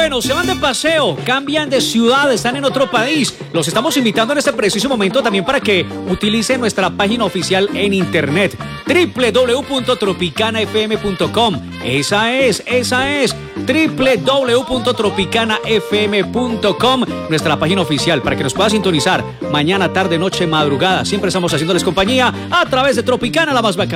Bueno, se van de paseo, cambian de ciudad, están en otro país. Los estamos invitando en este preciso momento también para que utilicen nuestra página oficial en internet, www.tropicanafm.com. Esa es www.tropicanafm.com, nuestra página oficial, para que nos pueda sintonizar mañana, tarde, noche, madrugada. Siempre estamos haciéndoles compañía a través de Tropicana, la más bacana.